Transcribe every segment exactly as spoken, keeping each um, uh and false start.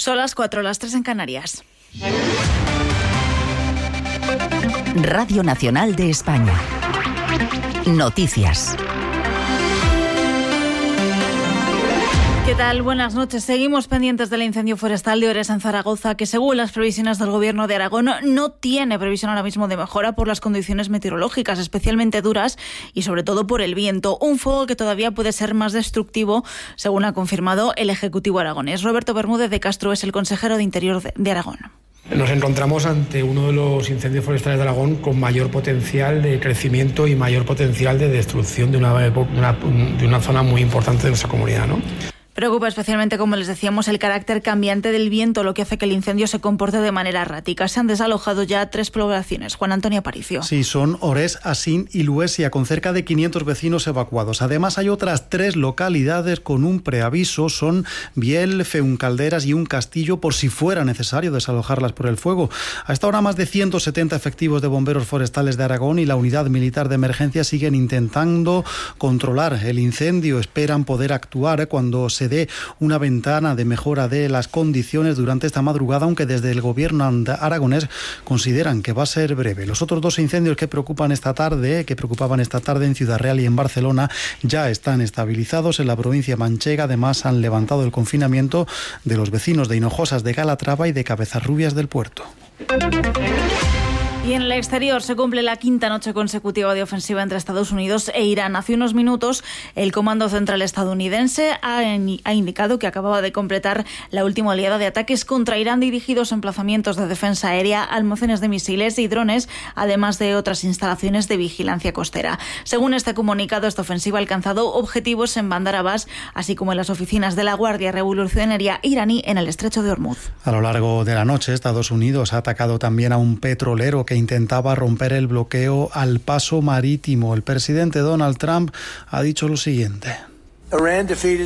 Son las cuatro, las tres en Canarias. Radio Nacional de España. Noticias. ¿Qué tal? Buenas noches. Seguimos pendientes del incendio forestal de Ores en Zaragoza, que según las previsiones del Gobierno de Aragón no tiene previsión ahora mismo de mejora por las condiciones meteorológicas, especialmente duras y sobre todo por el viento. Un fuego que todavía puede ser más destructivo, según ha confirmado el Ejecutivo aragonés. Roberto Bermúdez de Castro es el consejero de Interior de Aragón. Nos encontramos ante uno de los incendios forestales de Aragón con mayor potencial de crecimiento y mayor potencial de destrucción de una, una, de una zona muy importante de nuestra comunidad, ¿no? Preocupa especialmente, como les decíamos, el carácter cambiante del viento, lo que hace que el incendio se comporte de manera errática. Se han desalojado ya tres poblaciones. Juan Antonio Aparicio. Sí, son Ores, Asín y Luesia, con cerca de quinientos vecinos evacuados. Además, hay otras tres localidades con un preaviso. Son Biel, Feuncalderas y un Castillo, por si fuera necesario desalojarlas por el fuego. A esta hora, más de ciento setenta efectivos de bomberos forestales de Aragón y la Unidad Militar de Emergencia siguen intentando controlar el incendio. Esperan poder actuar cuando se se dé una ventana de mejora de las condiciones durante esta madrugada, aunque desde el gobierno aragonés consideran que va a ser breve. Los otros dos incendios que preocupan esta tarde, que preocupaban esta tarde en Ciudad Real y en Barcelona, ya están estabilizados. En la provincia manchega, además, han levantado el confinamiento de los vecinos de Hinojosas de Calatrava y de Cabezarrubias del Puerto. Y en el exterior se cumple la quinta noche consecutiva de ofensiva entre Estados Unidos e Irán. Hace unos minutos el Comando Central estadounidense ha, ha indicado que acababa de completar la última oleada de ataques contra Irán dirigidos a emplazamientos de defensa aérea, almacenes de misiles y drones, además de otras instalaciones de vigilancia costera. Según este comunicado, esta ofensiva ha alcanzado objetivos en Bandar Abbas, así como en las oficinas de la Guardia Revolucionaria iraní en el Estrecho de Hormuz. A lo largo de la noche, Estados Unidos ha atacado también a un petrolero que que intentaba romper el bloqueo al paso marítimo. El presidente Donald Trump ha dicho lo siguiente: Irán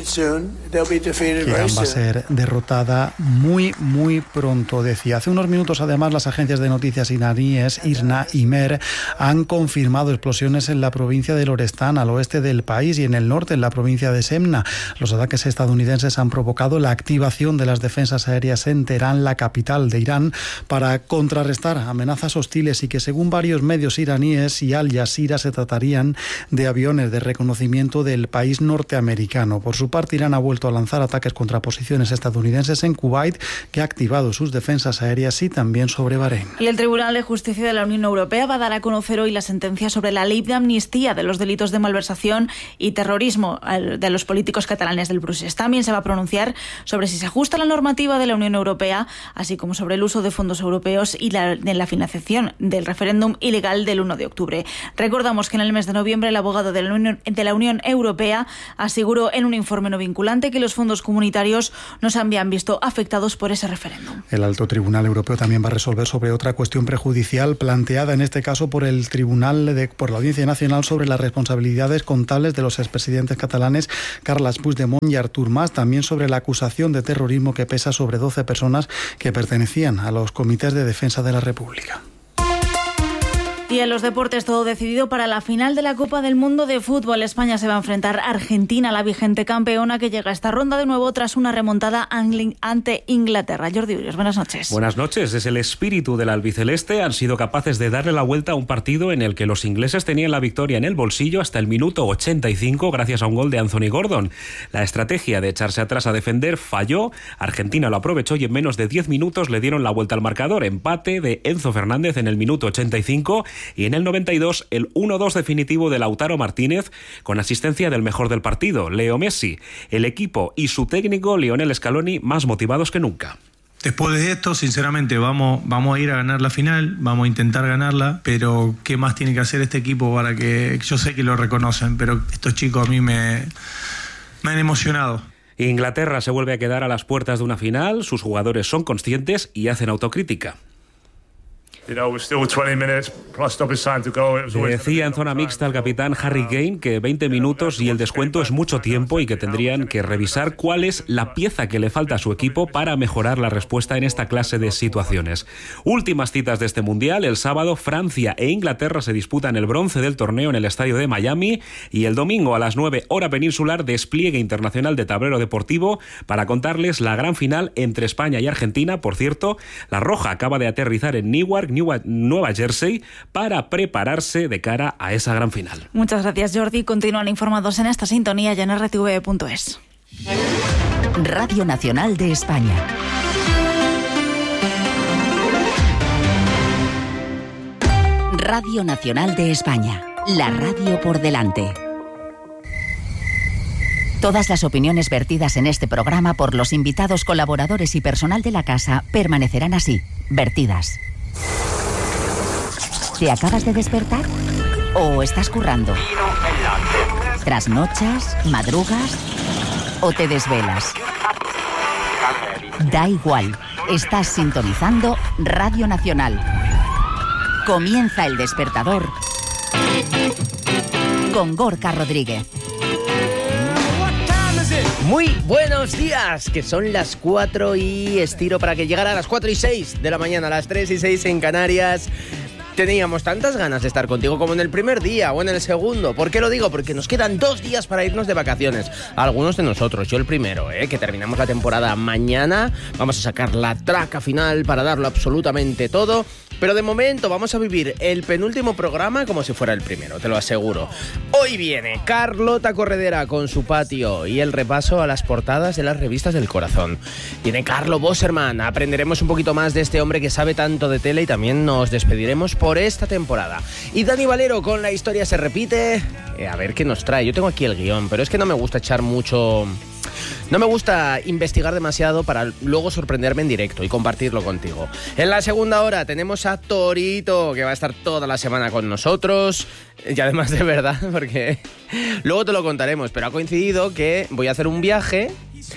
va a ser derrotada muy, muy pronto, decía. Hace unos minutos, además, las agencias de noticias iraníes IRNA y MER han confirmado explosiones en la provincia de Lorestán, al oeste del país, y en el norte, en la provincia de Semna. Los ataques estadounidenses han provocado la activación de las defensas aéreas en Teherán, la capital de Irán, para contrarrestar amenazas hostiles, y que, según varios medios iraníes y Al Jazeera, se tratarían de aviones de reconocimiento del país norteamericano. Por su parte, Irán ha vuelto a lanzar ataques contra posiciones estadounidenses en Kuwait, que ha activado sus defensas aéreas, y también sobre Bahrein. Y el Tribunal de Justicia de la Unión Europea va a dar a conocer hoy la sentencia sobre la ley de amnistía de los delitos de malversación y terrorismo de los políticos catalanes del Procés. También se va a pronunciar sobre si se ajusta la normativa de la Unión Europea, así como sobre el uso de fondos europeos y la, de la financiación del referéndum ilegal del uno de octubre. Recordamos que en el mes de noviembre el abogado de la Unión, de la Unión Europea aseguró en un informe no vinculante que los fondos comunitarios no se habían visto afectados por ese referéndum. El Alto Tribunal Europeo también va a resolver sobre otra cuestión prejudicial planteada en este caso por el Tribunal de, por la Audiencia Nacional, sobre las responsabilidades contables de los expresidentes catalanes Carles Puigdemont y Artur Mas, también sobre la acusación de terrorismo que pesa sobre doce personas que pertenecían a los comités de defensa de la República. Y en los deportes, todo decidido para la final de la Copa del Mundo de Fútbol. España se va a enfrentar a Argentina, la vigente campeona, que llega a esta ronda de nuevo tras una remontada ante Inglaterra. Jordi Urios, buenas noches. Buenas noches. Desde el espíritu del albiceleste han sido capaces de darle la vuelta a un partido en el que los ingleses tenían la victoria en el bolsillo hasta el minuto ochenta y cinco gracias a un gol de Anthony Gordon. La estrategia de echarse atrás a defender falló. Argentina lo aprovechó y en menos de diez minutos le dieron la vuelta al marcador. Empate de Enzo Fernández en el minuto ochenta y cinco. Y en el noventa y dos, el uno dos definitivo de Lautaro Martínez, con asistencia del mejor del partido, Leo Messi. El equipo y su técnico, Lionel Scaloni, más motivados que nunca. Después de esto, sinceramente, vamos, vamos a ir a ganar la final, vamos a intentar ganarla, pero ¿qué más tiene que hacer este equipo para que... Yo sé que lo reconocen, pero estos chicos a mí me, me han emocionado. Inglaterra se vuelve a quedar a las puertas de una final, sus jugadores son conscientes y hacen autocrítica. Decía en zona mixta el capitán Harry Kane que veinte minutos y el descuento es mucho tiempo y que tendrían que revisar cuál es la pieza que le falta a su equipo para mejorar la respuesta en esta clase de situaciones. Últimas citas de este Mundial. El sábado Francia e Inglaterra se disputan el bronce del torneo en el estadio de Miami y el domingo a las nueve hora peninsular despliegue internacional de tablero deportivo para contarles la gran final entre España y Argentina. Por cierto, la Roja acaba de aterrizar en Newark, Nueva Jersey, para prepararse de cara a esa gran final. Muchas gracias, Jordi. Continúan informados en esta sintonía y en erre te ve punto es. Radio Nacional de España. Radio Nacional de España. La radio por delante. Todas las opiniones vertidas en este programa por los invitados, colaboradores y personal de la casa permanecerán así, vertidas. ¿Te acabas de despertar? ¿O estás currando? ¿Trasnochas? ¿Madrugas? ¿O te desvelas? Da igual, estás sintonizando Radio Nacional. Comienza El Despertador con Gorka Rodríguez. Muy buenos días, que son las cuatro y estiro para que llegara a las cuatro y seis de la mañana, a las tres y seis en Canarias. Teníamos tantas ganas de estar contigo como en el primer día o en el segundo. ¿Por qué lo digo? Porque nos quedan dos días para irnos de vacaciones. Algunos de nosotros, yo el primero, ¿eh? que terminamos la temporada mañana. Vamos a sacar la traca final para darlo absolutamente todo. Pero de momento vamos a vivir el penúltimo programa como si fuera el primero, te lo aseguro. Hoy viene Carlota Corredera con su patio y el repaso a las portadas de las revistas del corazón. Viene Carlo Bosserman, aprenderemos un poquito más de este hombre que sabe tanto de tele y también nos despediremos por esta temporada. Y Dani Valero con La historia se repite. Eh, a ver qué nos trae. Yo tengo aquí el guión, pero es que no me gusta echar mucho... No me gusta investigar demasiado para luego sorprenderme en directo y compartirlo contigo. En la segunda hora tenemos a Torito, que va a estar toda la semana con nosotros. Y además de verdad, porque luego te lo contaremos, pero ha coincidido que voy a hacer un viaje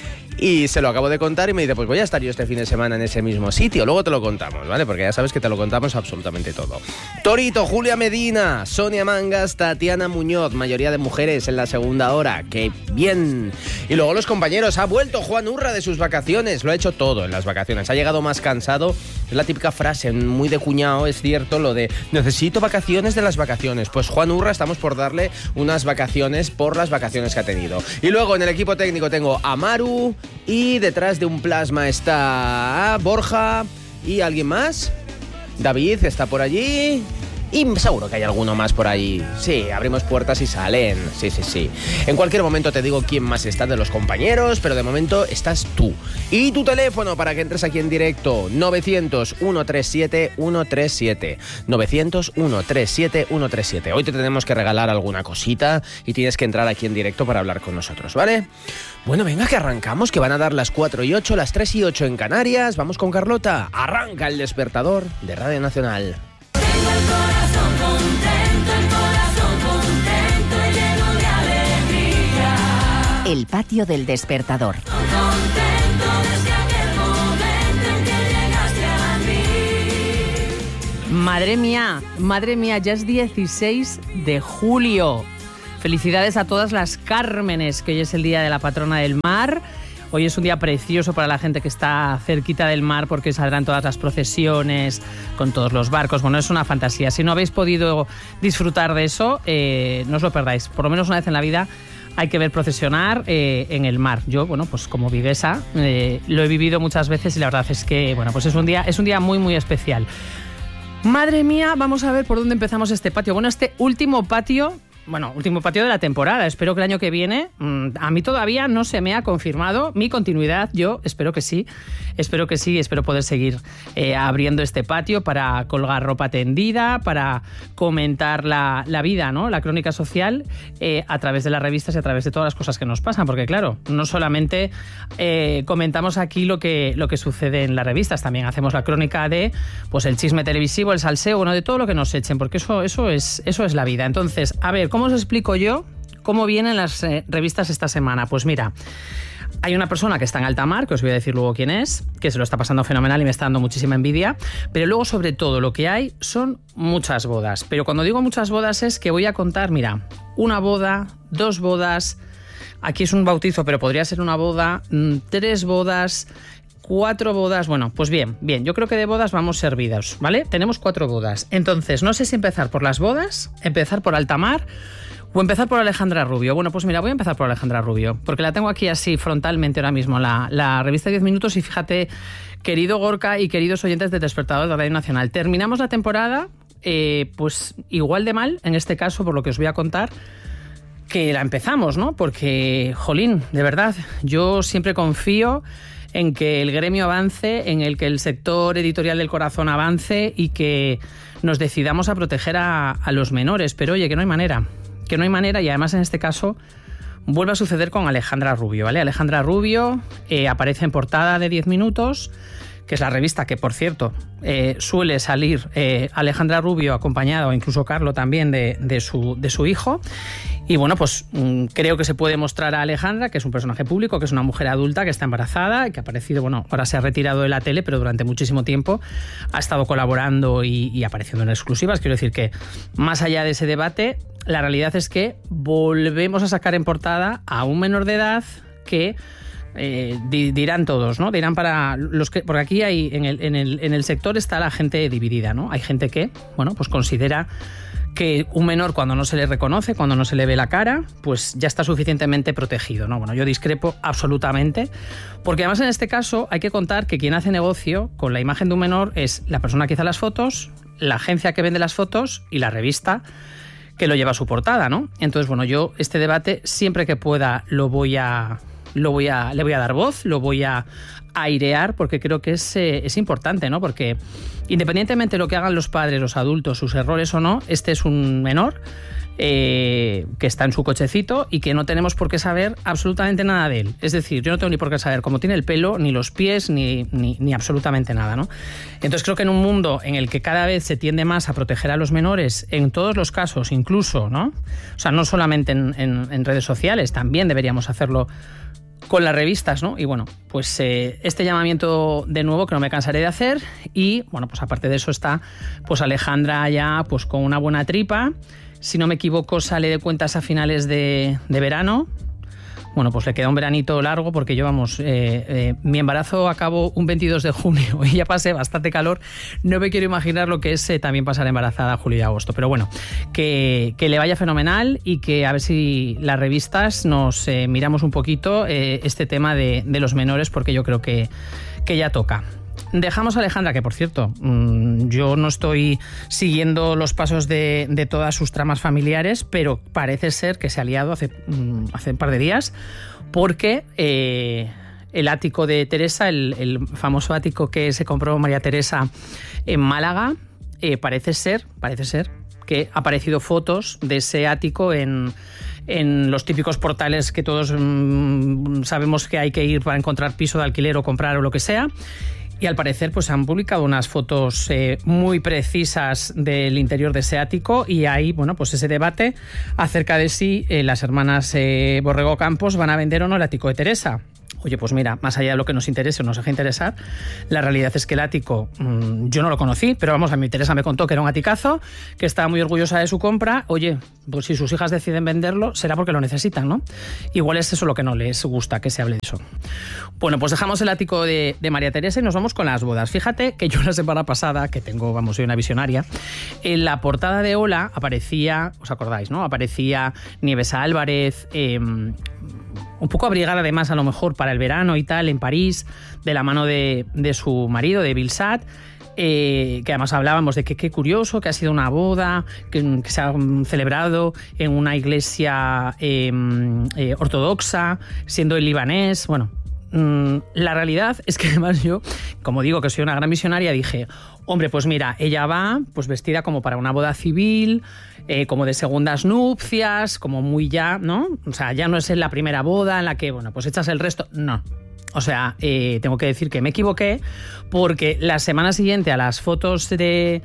y se lo acabo de contar y me dice, pues voy a estar yo este fin de semana en ese mismo sitio. Luego te lo contamos, ¿vale? Porque ya sabes que te lo contamos absolutamente todo. Torito, Julia Medina, Sonia Mangas, Tatiana Muñoz, mayoría de mujeres en la segunda hora. ¡Qué bien! Y luego los compañeros, ha vuelto Juan Urra de sus vacaciones. Lo ha hecho todo en las vacaciones. Ha llegado más cansado. Es la típica frase muy de cuñado, es cierto, lo de necesito vacaciones de las vacaciones. Pues Juan Urra estamos por darle unas vacaciones por las vacaciones que ha tenido. Y luego en el equipo técnico tengo a Maru. Y detrás de un plasma está Borja y alguien más. David está por allí. Y seguro que hay alguno más por ahí. Sí, abrimos puertas y salen. Sí, sí, sí. En cualquier momento te digo quién más está de los compañeros, pero de momento estás tú. Y tu teléfono para que entres aquí en directo. novecientos, ciento treinta y siete, ciento treinta y siete. novecientos, ciento treinta y siete, ciento treinta y siete. Hoy te tenemos que regalar alguna cosita y tienes que entrar aquí en directo para hablar con nosotros, ¿vale? Bueno, venga, que arrancamos, que van a dar las cuatro y ocho, las tres y ocho en Canarias. Vamos con Carlota. Arranca El Despertador de Radio Nacional. Tengo el corazón contento, el corazón contento y lleno de alegría. El patio del Despertador. Contento desde aquel momento en que llegaste a mí. Madre mía, madre mía, ya es dieciséis de julio. Felicidades a todas las Cármenes, que hoy es el día de la patrona del mar. Hoy es un día precioso para la gente que está cerquita del mar porque saldrán todas las procesiones con todos los barcos. Bueno, es una fantasía. Si no habéis podido disfrutar de eso, eh, no os lo perdáis. Por lo menos una vez en la vida hay que ver procesionar eh, en el mar. Yo, bueno, pues como viguesa, eh, lo he vivido muchas veces y la verdad es que, bueno, pues es un día, es un día muy, muy especial. Madre mía, vamos a ver por dónde empezamos este patio. Bueno, este último patio... Bueno, último patio de la temporada. Espero que el año que viene, a mí todavía no se me ha confirmado mi continuidad. Yo espero que sí, espero que sí, espero poder seguir eh, abriendo este patio para colgar ropa tendida, para comentar la, la vida, ¿no? La crónica social eh, a través de las revistas y a través de todas las cosas que nos pasan. Porque claro, no solamente eh, comentamos aquí lo que, lo que sucede en las revistas, también hacemos la crónica de pues el chisme televisivo, el salseo, bueno, de todo lo que nos echen, porque eso, eso, es, eso es la vida. Entonces, a ver, ¿cómo ¿Cómo os explico yo cómo vienen las eh, revistas esta semana? Pues mira, Hay una persona que está en alta mar, que os voy a decir luego quién es, que se lo está pasando fenomenal y me está dando muchísima envidia, pero luego sobre todo lo que hay son muchas bodas. Pero cuando digo muchas bodas es que voy a contar, mira, una boda, dos bodas, aquí es un bautizo, pero podría ser una boda, tres bodas, cuatro bodas. Bueno, pues bien, bien, yo creo que de bodas vamos servidos, ¿vale? Tenemos cuatro bodas. Entonces, no sé si empezar por las bodas, empezar por alta mar o empezar por Alejandra Rubio. Bueno, pues mira, voy a empezar por Alejandra Rubio, porque la tengo aquí así frontalmente ahora mismo, la, la revista diez minutos, y fíjate, querido Gorka y queridos oyentes de Despertador de Radio Nacional, terminamos la temporada, eh, pues igual de mal, en este caso, por lo que os voy a contar, que la empezamos, ¿no? Porque, jolín, de verdad, yo siempre confío en que el gremio avance, en el que el sector editorial del corazón avance y que nos decidamos a proteger a, a los menores, pero oye, que no hay manera. que no hay manera, y además en este caso vuelve a suceder con Alejandra Rubio, ¿vale? Alejandra Rubio eh, aparece en portada de diez minutos, que es la revista que, por cierto, eh, suele salir eh, Alejandra Rubio acompañada, o incluso Carlo también, de, de, su, de su hijo. Y bueno, pues mmm, creo que se puede mostrar a Alejandra, que es un personaje público, que es una mujer adulta, que está embarazada y que ha aparecido, bueno, ahora se ha retirado de la tele, pero durante muchísimo tiempo ha estado colaborando y, y apareciendo en exclusivas. Quiero decir que, más allá de ese debate, la realidad es que volvemos a sacar en portada a un menor de edad que eh, dirán todos, ¿no? Dirán para los que, porque aquí hay en el, en el, en el sector está la gente dividida, ¿no? Hay gente que, bueno, pues considera que un menor, cuando no se le reconoce, cuando no se le ve la cara, pues ya está suficientemente protegido, ¿no? Bueno, yo discrepo absolutamente, porque además en este caso hay que contar que quien hace negocio con la imagen de un menor es la persona que hace las fotos, la agencia que vende las fotos y la revista que lo lleva a su portada, ¿no? Entonces, bueno, yo este debate siempre que pueda lo voy a, lo voy a, le voy a dar voz, lo voy a airear, porque creo que es, eh, es importante, ¿no? Porque independientemente de lo que hagan los padres, los adultos, sus errores o no, este es un menor eh, que está en su cochecito y que no tenemos por qué saber absolutamente nada de él. Es decir, yo no tengo ni por qué saber cómo tiene el pelo, ni los pies, ni, ni, ni absolutamente nada, ¿no? Entonces creo que en un mundo en el que cada vez se tiende más a proteger a los menores, en todos los casos, incluso, ¿no? O sea, no solamente en, en, en redes sociales, también deberíamos hacerlo con las revistas, ¿no? Y bueno, pues eh, este llamamiento de nuevo que no me cansaré de hacer, y bueno, pues aparte de eso está pues Alejandra ya pues con una buena tripa. Si no me equivoco, sale de cuentas a finales de, de verano. Bueno, pues le queda un veranito largo, porque yo, vamos, eh, eh, mi embarazo acabó un veintidós de junio y ya pasé bastante calor. No me quiero imaginar lo que es eh, también pasar embarazada julio y agosto. Pero bueno, que, que le vaya fenomenal, y que a ver si las revistas nos eh, miramos un poquito eh, este tema de, de los menores, porque yo creo que, que ya toca. Dejamos a Alejandra, que por cierto, yo no estoy siguiendo los pasos de, de todas sus tramas familiares, pero parece ser que se ha liado hace, hace un par de días, porque eh, el ático de Teresa, el, el famoso ático que se compró María Teresa en Málaga, eh, parece ser, parece ser que ha aparecido fotos de ese ático en... en los típicos portales que todos mmm, sabemos que hay que ir para encontrar piso de alquiler o comprar o lo que sea. Y al parecer pues han publicado unas fotos eh, muy precisas del interior de ese ático, y hay, bueno, pues ese debate acerca de si eh, las hermanas eh, Borrego Campos van a vender o no el ático de Teresa. Oye, pues mira, más allá de lo que nos interese o nos deje interesar, la realidad es que el ático, mmm, yo no lo conocí, pero vamos, a mí Teresa me contó que era un aticazo, que estaba muy orgullosa de su compra. Oye, pues si sus hijas deciden venderlo, será porque lo necesitan, ¿no? Igual es eso lo que no les gusta, que se hable de eso. Bueno, pues dejamos el ático de, de María Teresa y nos vamos con las bodas. Fíjate que yo la semana pasada, que tengo, vamos, soy una visionaria, en la portada de Hola aparecía, ¿os acordáis, no? Aparecía Nieves Álvarez, eh, un poco abrigada además a lo mejor para el verano y tal, en París, de la mano de, de su marido, de Bilsat, eh, que además hablábamos de que qué curioso, que ha sido una boda que, que se ha celebrado en una iglesia eh, eh, ortodoxa, siendo el libanés. Bueno, mmm, la realidad es que además yo, como digo que soy una gran visionaria, dije, hombre, pues mira, ella va pues vestida como para una boda civil, eh, como de segundas nupcias, como muy ya, ¿no? O sea, ya no es en la primera boda en la que, bueno, pues echas el resto. No. O sea, eh, tengo que decir que me equivoqué, porque la semana siguiente a las fotos de,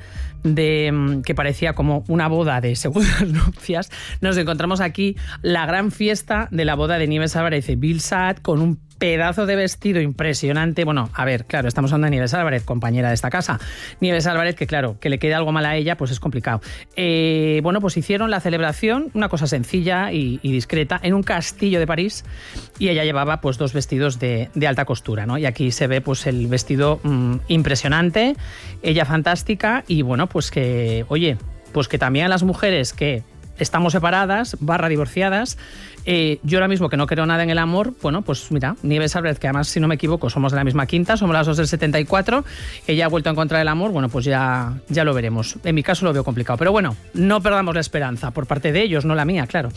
de que parecía como una boda de segundas nupcias, nos encontramos aquí la gran fiesta de la boda de Nieves Álvarez y Bilsat, con un pedazo de vestido impresionante. Bueno, a ver, claro, estamos hablando de Nieves Álvarez, compañera de esta casa. Nieves Álvarez, que claro, que le quede algo mal a ella, pues es complicado. Eh, bueno, pues hicieron la celebración, una cosa sencilla y, y discreta, en un castillo de París, y ella llevaba pues dos vestidos de, de alta costura, ¿no? Y aquí se ve pues el vestido mmm, impresionante, ella fantástica, y bueno, pues que, oye, pues que también a las mujeres que estamos separadas, barra divorciadas, eh, yo ahora mismo que no creo nada en el amor, bueno, pues mira, Nieves Álvarez, que además, si no me equivoco, somos de la misma quinta, somos las dos del setenta y cuatro, ella ha vuelto a encontrar el amor, bueno, pues ya, ya lo veremos. En mi caso lo veo complicado, pero bueno, no perdamos la esperanza, por parte de ellos, no la mía, claro.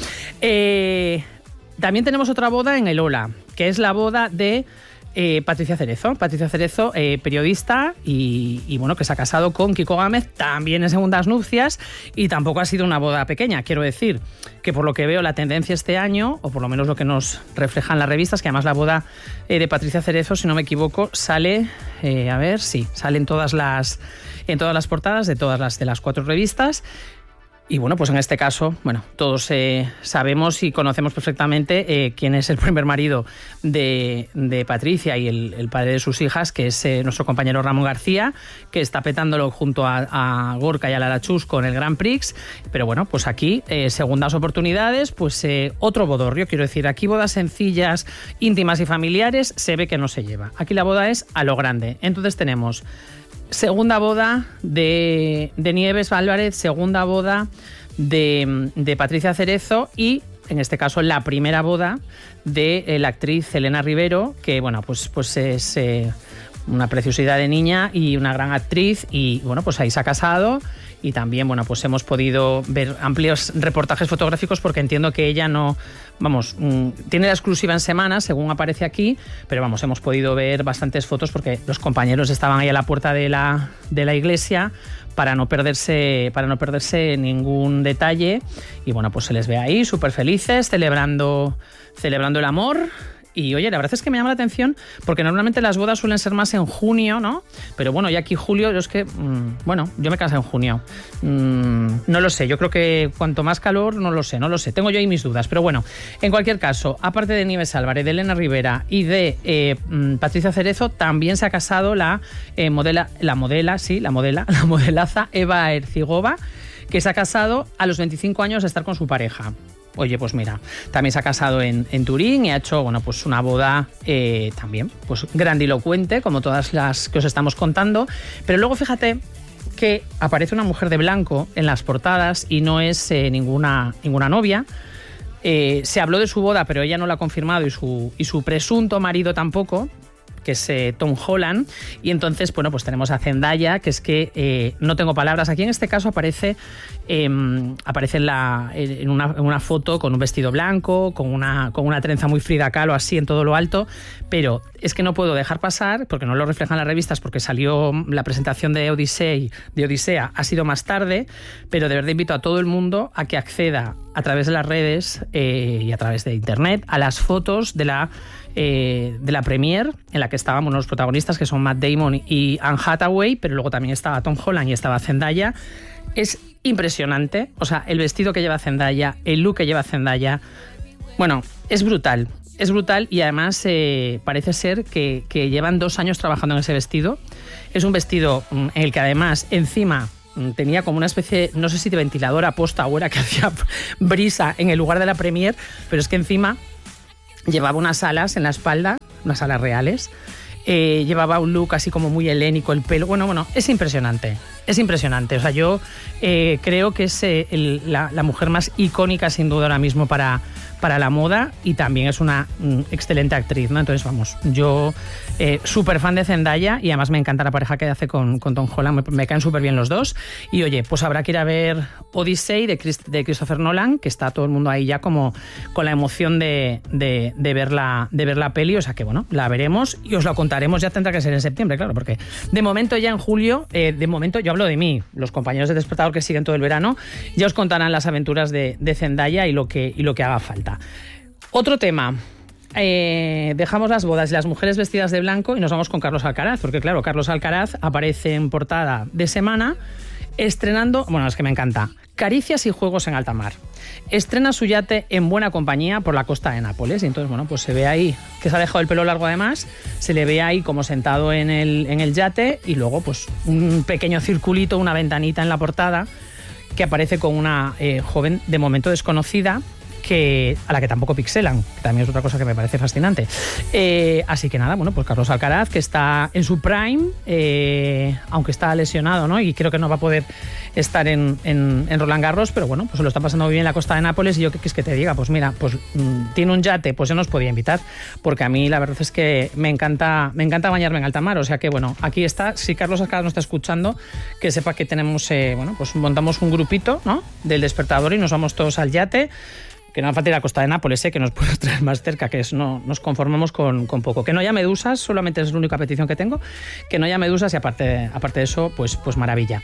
Eh, también tenemos otra boda en el Ola, que es la boda de Eh, Patricia Cerezo. Patricia Cerezo, eh, periodista y, y bueno, que se ha casado con Kiko Gámez, también en segundas nupcias, y tampoco ha sido una boda pequeña. Quiero decir que por lo que veo la tendencia este año, o por lo menos lo que nos reflejan las revistas, que además la boda eh, de Patricia Cerezo, si no me equivoco, sale, eh, a ver, sí, sale en todas las, en todas las portadas de todas las de las cuatro revistas. Y bueno, pues en este caso, bueno, todos eh, sabemos y conocemos perfectamente eh, quién es el primer marido de, de Patricia y el, el padre de sus hijas, que es eh, nuestro compañero Ramón García, que está petándolo junto a, a Gorka y a Lara Chus con el Grand Prix. Pero bueno, pues aquí, eh, segundas oportunidades, pues eh, otro bodorrio. Quiero decir, aquí bodas sencillas, íntimas y familiares, se ve que no se lleva. Aquí la boda es a lo grande. Entonces tenemos segunda boda de, de Nieves Álvarez, segunda boda de, de Patricia Cerezo y, en este caso, la primera boda de eh, la actriz Elena Rivero, que bueno, pues, pues es eh, una preciosidad de niña y una gran actriz, y bueno, pues ahí se ha casado. Y también, bueno, pues hemos podido ver amplios reportajes fotográficos, porque entiendo que ella no, vamos, mmm, tiene la exclusiva en Semana, según aparece aquí, pero vamos, hemos podido ver bastantes fotos porque los compañeros estaban ahí a la puerta de la, de la iglesia para no perderse, para no perderse ningún detalle. Y bueno, pues se les ve ahí súper felices, celebrando, celebrando el amor. Y oye, la verdad es que me llama la atención porque normalmente las bodas suelen ser más en junio, ¿no? Pero bueno, ya aquí julio, yo es que, mmm, bueno, yo me casé en junio. Mmm, no lo sé, yo creo que cuanto más calor, no lo sé, no lo sé. Tengo yo ahí mis dudas, pero bueno, en cualquier caso, aparte de Nieves Álvarez, de Elena Rivera y de eh, Patricia Cerezo, también se ha casado la eh, modela, la modela, sí, la modela, la modelaza Eva Ercigova, que se ha casado a los veinticinco años de estar con su pareja. Oye, pues mira, también se ha casado en, en Turín y ha hecho, bueno, pues una boda eh, también, pues grandilocuente, como todas las que os estamos contando. Pero luego fíjate que aparece una mujer de blanco en las portadas y no es eh, ninguna, ninguna novia. Eh, se habló de su boda, pero ella no la ha confirmado, y su, y su presunto marido tampoco, que es eh, Tom Holland. Y entonces, bueno, pues tenemos a Zendaya, que es que eh, no tengo palabras. Aquí en este caso aparece, eh, aparece en, la, en, una, en una foto con un vestido blanco, con una, con una trenza muy Frida Kahlo así en todo lo alto, pero es que no puedo dejar pasar, porque no lo reflejan las revistas, porque salió la presentación de Odisea, de Odisea ha sido más tarde, pero de verdad invito a todo el mundo a que acceda a través de las redes eh, y a través de internet a las fotos de la Eh, de la premier, en la que estábamos los protagonistas, que son Matt Damon y Anne Hathaway, pero luego también estaba Tom Holland y estaba Zendaya. Es impresionante, o sea, el vestido que lleva Zendaya, el look que lleva Zendaya, bueno, es brutal, es brutal, y además eh, parece ser que, que llevan dos años trabajando en ese vestido. Es un vestido en el que además encima tenía como una especie, no sé si de ventilador a posta o era que hacía brisa en el lugar de la premier, pero es que encima llevaba unas alas en la espalda, unas alas reales, eh, llevaba un look así como muy helénico, el pelo, bueno, bueno, es impresionante, es impresionante. O sea, yo eh, creo que es eh, el, la, la mujer más icónica sin duda ahora mismo para, para la moda, y también es una mm, excelente actriz, ¿no? Entonces, vamos, yo eh, súper fan de Zendaya, y además me encanta la pareja que hace con, con Tom Holland, me, me caen súper bien los dos. Y oye, pues habrá que ir a ver Odyssey de, Chris, de Christopher Nolan, que está todo el mundo ahí ya como con la emoción de, de, de, ver la, de ver la peli, o sea que bueno, la veremos y os la contaremos, ya tendrá que ser en septiembre, claro, porque de momento ya en julio, eh, de momento yo hablo de mí, los compañeros de Despertador que siguen todo el verano, ya os contarán las aventuras de, de Zendaya y lo que, y lo que haga falta. Otro tema, eh, dejamos las bodas y las mujeres vestidas de blanco y nos vamos con Carlos Alcaraz, porque claro, Carlos Alcaraz aparece en portada de Semana Estrenando, bueno, es que me encanta, caricias y juegos en alta mar. Estrena su yate en buena compañía por la costa de Nápoles. Y entonces, bueno, pues se ve ahí que se ha dejado el pelo largo además, se le ve ahí como sentado en el, en el yate y luego pues un pequeño circulito, una ventanita en la portada que aparece con una eh, joven de momento desconocida, que, a la que tampoco pixelan, que también es otra cosa que me parece fascinante. Eh, así que nada, bueno, pues Carlos Alcaraz, que está en su prime, eh, aunque está lesionado, ¿no? Y creo que no va a poder estar en, en, en Roland Garros, pero bueno, pues se lo está pasando muy bien en la costa de Nápoles. Y yo, ¿qué es que te diga? Pues mira, pues mmm, tiene un yate, pues yo nos podía invitar, porque a mí la verdad es que me encanta, me encanta bañarme en alta mar. O sea que bueno, aquí está, si Carlos Alcaraz nos está escuchando, que sepa que tenemos, eh, bueno, pues montamos un grupito, ¿no?, del Despertador y nos vamos todos al yate. Que no hace falta ir a la costa de Nápoles, ¿eh? Que nos puede traer más cerca, que es, no, nos conformamos con, con poco. Que no haya medusas, solamente es la única petición que tengo, que no haya medusas y aparte, aparte de eso, pues, pues maravilla.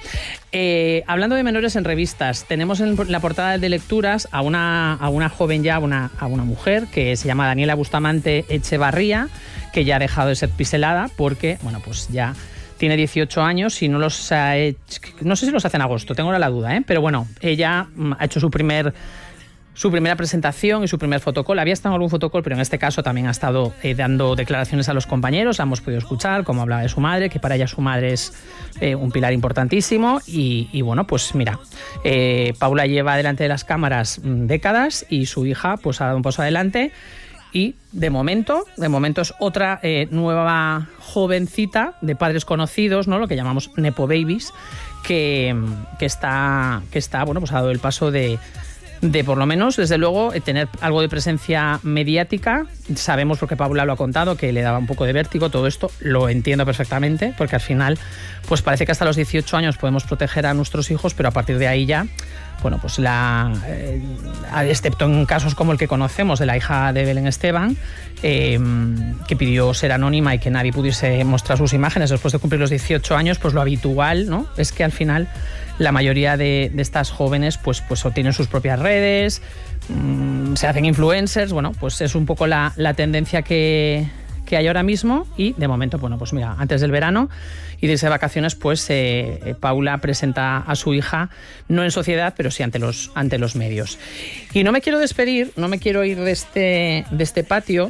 Eh, hablando de menores en revistas, tenemos en la portada de lecturas a una, a una joven ya, una, a una mujer que se llama Daniela Bustamante Echevarría, que ya ha dejado de ser piselada porque, bueno, pues ya tiene dieciocho años y no los ha hecho, no sé si los hace en agosto, tengo ahora la duda, ¿eh? Pero bueno, ella ha hecho su primer... su primera presentación y su primer fotocall. Había estado en algún fotocall, pero en este caso también ha estado eh, dando declaraciones a los compañeros. La hemos podido escuchar, cómo hablaba de su madre, que para ella su madre es eh, un pilar importantísimo. Y, y bueno, pues mira, eh, Paula lleva delante de las cámaras mm, décadas y su hija pues ha dado un paso adelante. Y de momento, de momento es otra eh, nueva jovencita de padres conocidos, ¿no?, lo que llamamos Nepo Babies, que, que está, que está, bueno, pues ha dado el paso de... de por lo menos, desde luego, tener algo de presencia mediática. Sabemos, porque Paula lo ha contado, que le daba un poco de vértigo todo esto, lo entiendo perfectamente, porque al final pues parece que hasta los dieciocho años podemos proteger a nuestros hijos, pero a partir de ahí ya, bueno, pues la eh, excepto en casos como el que conocemos de la hija de Belén Esteban, eh, que pidió ser anónima y que nadie pudiese mostrar sus imágenes después de cumplir los dieciocho años, pues lo habitual, ¿no?, es que al final la mayoría de, de estas jóvenes pues, pues o tienen sus propias redes, mmm, se hacen influencers. Bueno, pues es un poco la, la tendencia que, que hay ahora mismo. Y de momento, bueno, pues mira, antes del verano y de irse de vacaciones, pues eh, Paula presenta a su hija, no en sociedad, pero sí ante los, ante los medios. Y no me quiero despedir, no me quiero ir de este, de este patio,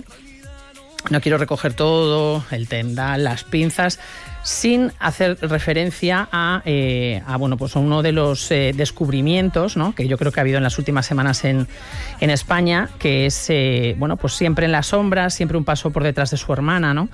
no quiero recoger todo, el tendal, las pinzas, sin hacer referencia a, eh, a, bueno, pues a uno de los eh, descubrimientos, ¿no?, que yo creo que ha habido en las últimas semanas en, en España, que es, eh, bueno, pues siempre en las sombras, siempre un paso por detrás de su hermana, ¿no?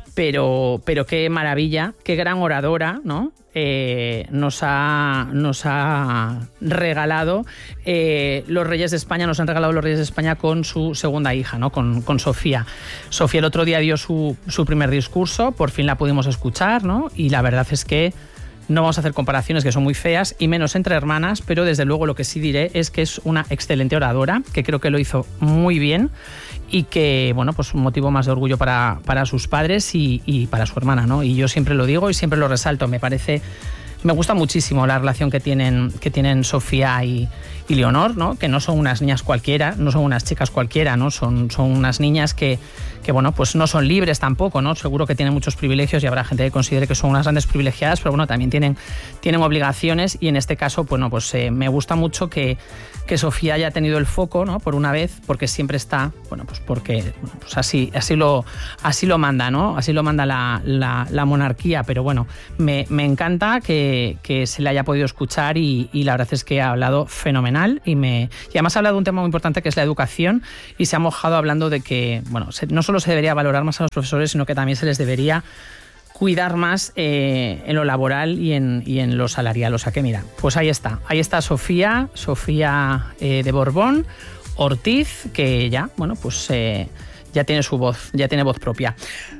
Pero, pero qué maravilla, qué gran oradora, ¿no? Eh, nos ha, nos ha regalado eh, los Reyes de España, nos han regalado los Reyes de España con su segunda hija, ¿no?, con, con Sofía. Sofía el otro día dio su, su primer discurso, por fin la pudimos escuchar, ¿no? Y la verdad es que no vamos a hacer comparaciones que son muy feas, y menos entre hermanas, pero desde luego lo que sí diré es que es una excelente oradora, que creo que lo hizo muy bien y que, bueno, pues un motivo más de orgullo para, para sus padres y, y para su hermana, ¿no? Y yo siempre lo digo y siempre lo resalto, me parece... Me gusta muchísimo la relación que tienen, que tienen Sofía y, y Leonor, ¿no?, que no son unas niñas cualquiera, no son unas chicas cualquiera, ¿no? Son, son unas niñas que, que, bueno, pues no son libres tampoco, ¿no? Seguro que tienen muchos privilegios y habrá gente que considere que son unas grandes privilegiadas, pero bueno, también tienen, tienen obligaciones, y en este caso, bueno, pues eh, me gusta mucho que, que Sofía haya tenido el foco, ¿no?, por una vez, porque siempre está, bueno, pues porque bueno, pues así, así, lo, así lo manda, ¿no? Así lo manda la, la, la monarquía, pero bueno, me, me encanta que que se le haya podido escuchar y, y la verdad es que ha hablado fenomenal y, me, y además ha hablado de un tema muy importante que es la educación, y se ha mojado hablando de que, bueno, se, no solo se debería valorar más a los profesores, sino que también se les debería cuidar más eh, en lo laboral y en, y en lo salarial. O sea que mira, pues ahí está, ahí está Sofía, Sofía eh, de Borbón Ortiz, que ya, bueno, pues eh, ya tiene su voz, ya tiene voz propia.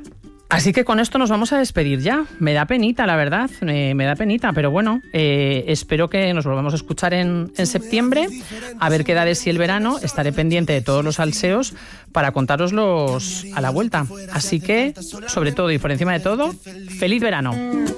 Así que con esto nos vamos a despedir ya. Me da penita, la verdad, eh, me da penita, pero bueno, eh, espero que nos volvamos a escuchar en, en septiembre, a ver qué da de sí el verano. Estaré pendiente de todos los salseos para contároslos a la vuelta. Así que, sobre todo y por encima de todo, ¡feliz verano!